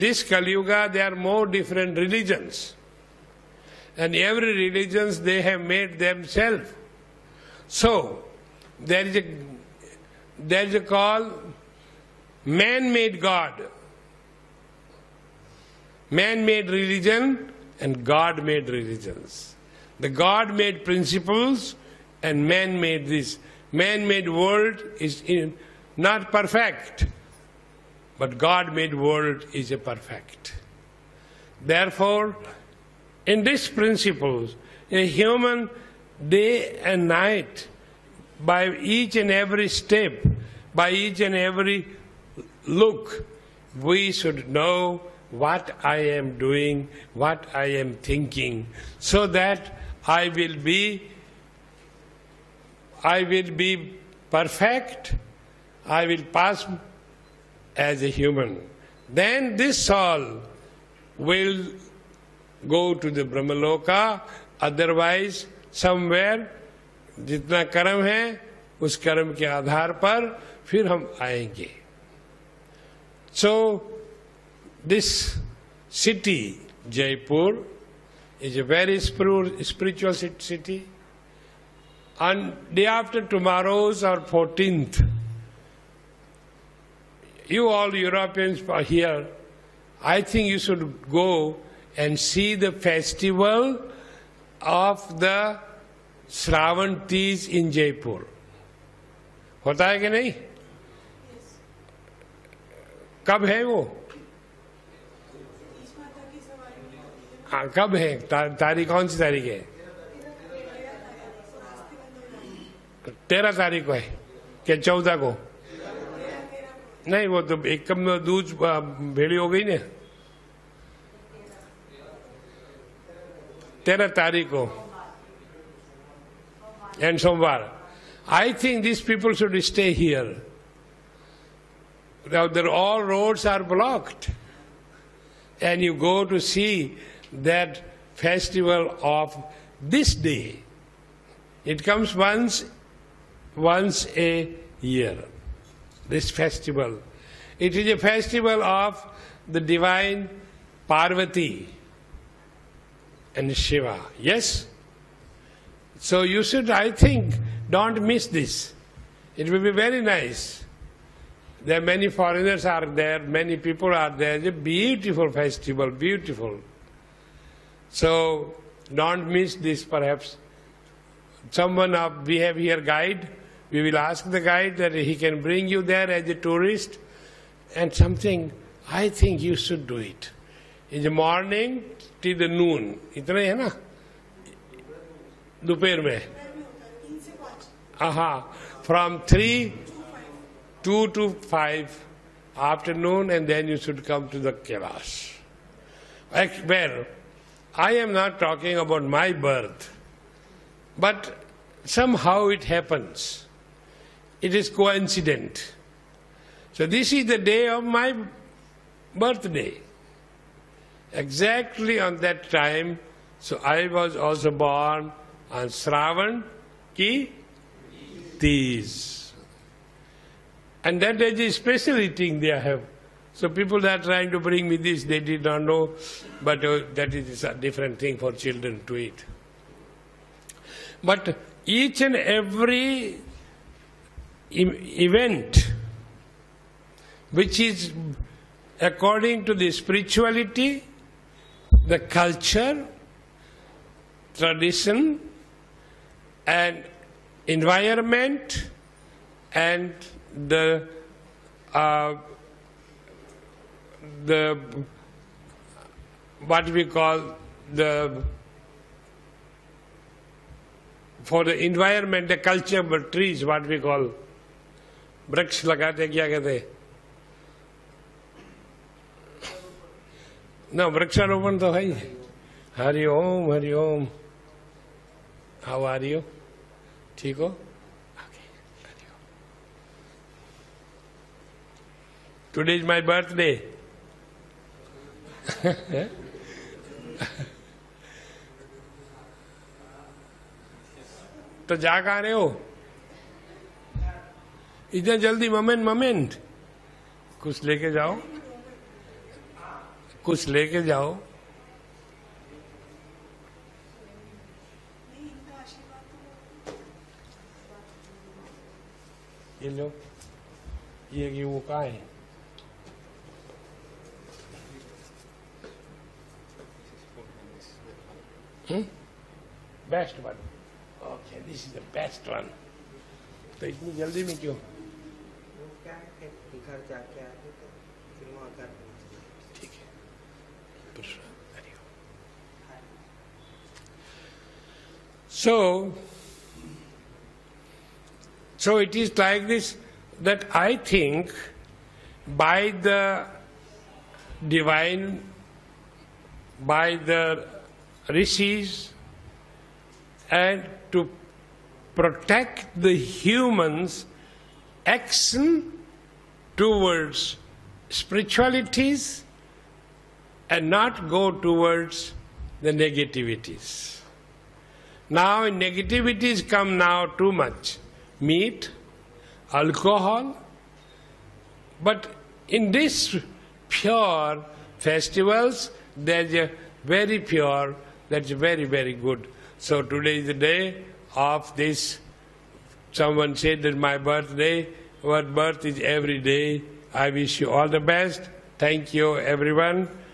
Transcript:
this Kali Yuga, there are more different religions. And every religions they have made themselves. So, there is a call, man-made God. Man-made religion and God-made religions. The God-made principles and man-made this. Man-made world is not perfect, but God-made world is a perfect. Therefore, in these principles, a human day and night, by each and every step, by each and every look, we should know what I am doing, what I am thinking, so that I will be perfect, I will pass as a human. Then this soul will go to the Brahmaloka, otherwise somewhere जितना कर्म है उस कर्म के आधार पर फिर हम आएंगे. So this city, Jaipur, is a very spiritual city. On day after tomorrow's or 14th, you all Europeans are here, I think you should go and see the festival of the Shravan Teej in Jaipur. होता है कि नहीं? कब है वो? हाँ, कब है? तारीख कौन सी तारीख है? 13 तारीख को है क्या 14 को? नहीं, वो तो एक कम में दूध भेड़ी हो गई ने. 13 तारीख को and Somvar. I think these people should stay here. Now, all roads are blocked. And you go to see that festival of this day. It comes once a year, this festival. It is a festival of the divine Parvati and Shiva. Yes? So you should, I think, don't miss this. It will be very nice. There are many foreigners are there, many people are there. It's a beautiful festival, beautiful. So don't miss this perhaps. We have here guide. We will ask the guide that he can bring you there as a tourist. And something, I think you should do it. In the morning till the noon. इतना ही है ना? दोपहर में. From 2 to 5 afternoon, and then you should come to the Kailash. Well, I am not talking about my birth, but somehow it happens. It is coincident. So this is the day of my birthday. Exactly on that time, so I was also born on Shravan Ki Teej. And that is a special eating they have. So people that are trying to bring me this, they did not know, but that is a different thing for children to eat. But each and every event which is according to the spirituality, the culture, tradition, and environment, and the what we call for the environment, the culture of trees, what we call वृक्ष लगाते क्या कहते ना वृक्षारोपण तो है ही. हरि ओम हरि ओम. How are you? ठीक हो? Today is my birthday. तो जा कहाँ रहे हो? इतना जल्दी मोमेंट कुछ लेके जाओ. कुछ लेके जाओ। ये लो, ये वो कहाँ है? Best one. Okay, this is the best one. तो इतनी जल्दी में क्यों? क्या है, घर जाके आके फिर वहाँ कर ठीक है। So it is like this, that I think by the divine, by the rishis, and to protect the humans' action towards spiritualities and not go towards the negativities. Now negativities come now too much. Meat, alcohol, but in this pure festivals, there's a very pure, that's very, very good. So today is the day of this. Someone said that my birthday, our birth is every day. I wish you all the best. Thank you, everyone.